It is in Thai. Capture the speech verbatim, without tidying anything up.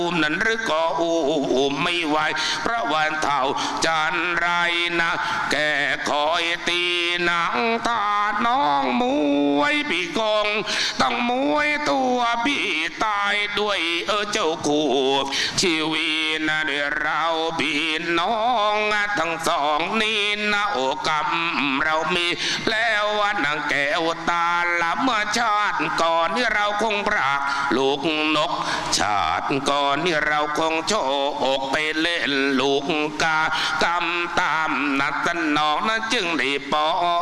นั้นหรือก็อุ้มไม่ไหวเพราะวันเท่าจันไรนะแกคอยตีหนังตาน้องมวยพี่กงต้องมวยตัวพี่ตายด้วยเออเจ้าคู่ชีวิตนะเดี๋ยวเราพี่น้องทั้งสองนี่นะโอกรรมเรามีแล้ววันนังแก้วตาละเมื่อชาติก่อนที่เราคงปรากลูกนกชาติก่อนที่เราคงโชอกไปเล่นลูกกากำตามนัดสนองนั้นจึงได้ปอ